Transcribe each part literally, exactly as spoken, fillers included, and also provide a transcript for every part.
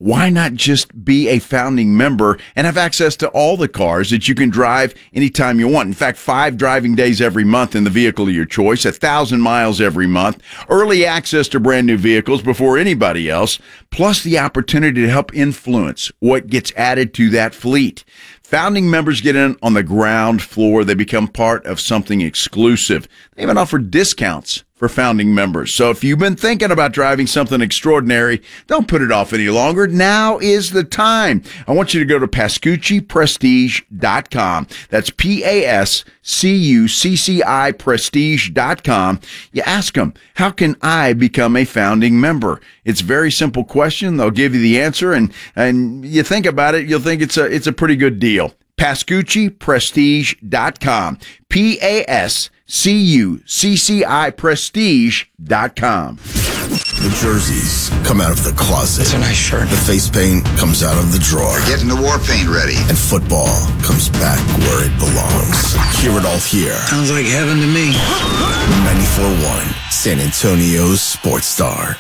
why not just be a founding member and have access to all the cars that you can drive anytime you want? In fact, five driving days every month in the vehicle of your choice, a thousand miles every month, early access to brand new vehicles before anybody else, plus the opportunity to help influence what gets added to that fleet. Founding members get in on the ground floor. They become part of something exclusive. They even offer discounts for founding members. So if you've been thinking about driving something extraordinary, don't put it off any longer. Now is the time. I want you to go to Pascucci Prestige dot com. That's P A S C U C C I Prestige dot com. You ask them, how can I become a founding member? It's a very simple question. They'll give you the answer, and, and you think about it, you'll think it's a, it's a pretty good deal. Pascucci Prestige dot com. P A S C U C C I Prestige dot com. The jerseys come out of the closet. It's a nice shirt. The face paint comes out of the drawer. We're getting the war paint ready. And football comes back where it belongs. Hear it all here. Sounds like heaven to me. ninety-four point one, San Antonio's Sports Star.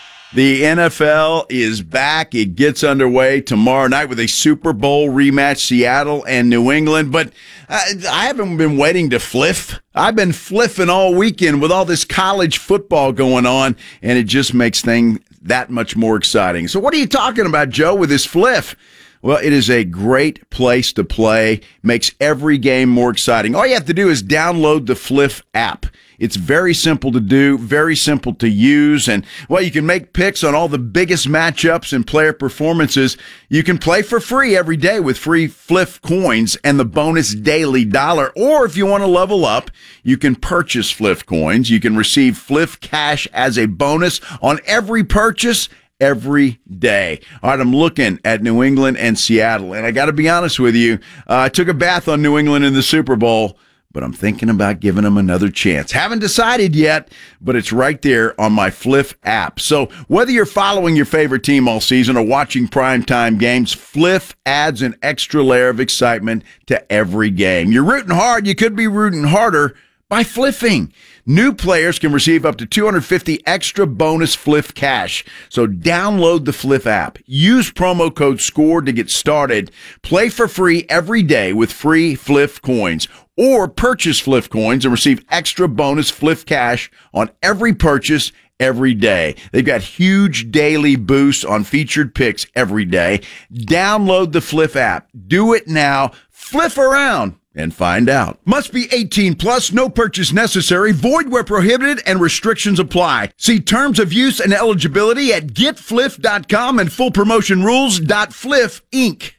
The N F L is back. It gets underway tomorrow night with a Super Bowl rematch, Seattle and New England. But uh, I haven't been waiting to fliff. I've been fliffing all weekend with all this college football going on, and it just makes things that much more exciting. So what are you talking about, Joe, with this fliff? Well, it is a great place to play, makes every game more exciting. All you have to do is download the Fliff app. It's very simple to do, very simple to use, and, well, you can make picks on all the biggest matchups and player performances. You can play for free every day with free Fliff coins and the bonus daily dollar, or if you want to level up, you can purchase Fliff coins. You can receive Fliff cash as a bonus on every purchase every day. All right, I'm looking at New England and Seattle, and I got to be honest with you, uh, I took a bath on New England in the Super Bowl, but I'm thinking about giving them another chance. Haven't decided yet, but it's right there on my Fliff app. So whether you're following your favorite team all season or watching primetime games, Fliff adds an extra layer of excitement to every game. You're rooting hard, you could be rooting harder by fliffing. New players can receive up to two hundred fifty extra bonus Fliff cash. So download the Fliff app. Use promo code SCORE to get started. Play for free every day with free Fliff coins. Or purchase Fliff coins and receive extra bonus Fliff cash on every purchase every day. They've got huge daily boosts on featured picks every day. Download the Fliff app. Do it now. Fliff around and find out. Must be eighteen plus, no purchase necessary, void where prohibited, and restrictions apply. See terms of use and eligibility at get fliff dot com and full promotion rules dot fliff inc.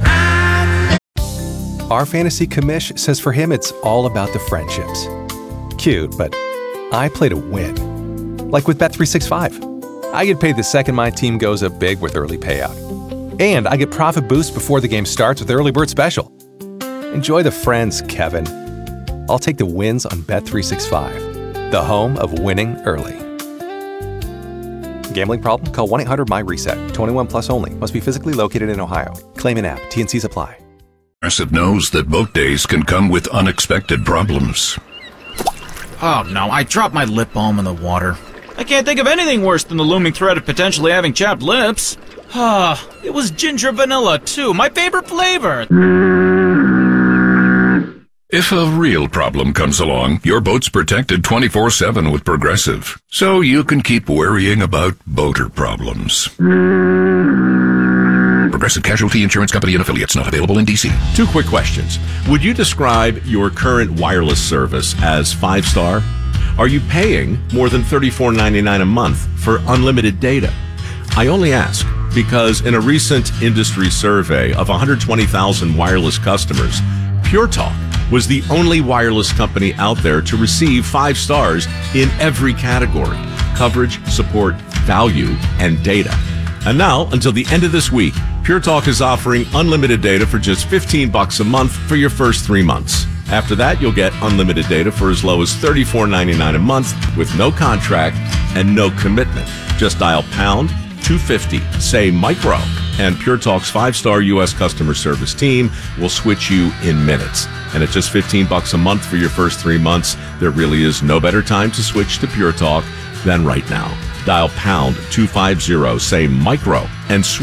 Our fantasy commish says for him it's all about the friendships. Cute, but I play to win. Like with Bet three sixty-five. I get paid the second my team goes up big with early payout. And I get profit boost before the game starts with Early Bird Special. Enjoy the friends, Kevin. I'll take the wins on Bet three sixty-five, the home of winning early. Gambling problem? Call one eight hundred my reset. twenty-one plus only. Must be physically located in Ohio. Claim an app. T N Cs apply. Progressive knows that boat days can come with unexpected problems. Oh no, I dropped my lip balm in the water. I can't think of anything worse than the looming threat of potentially having chapped lips. Ah, it was ginger vanilla too, my favorite flavor. If a real problem comes along, your boat's protected twenty-four seven with Progressive, so you can keep worrying about boater problems. Progressive Casualty Insurance Company and Affiliates, not available in D C. Two quick questions. Would you describe your current wireless service as five-star? Are you paying more than thirty-four ninety-nine a month for unlimited data? I only ask because in a recent industry survey of one hundred twenty thousand wireless customers, Pure Talk was the only wireless company out there to receive five stars in every category: coverage, support, value, and data. And now, until the end of this week, Pure Talk is offering unlimited data for just fifteen bucks a month for your first three months. After that, you'll get unlimited data for as low as thirty-four ninety-nine a month with no contract and no commitment. Just dial pound two fifty, say micro, and Pure Talk's five-star U S customer service team will switch you in minutes. And at just fifteen bucks a month for your first three months, there really is no better time to switch to Pure Talk than right now. Dial pound two fifty, say micro, and switch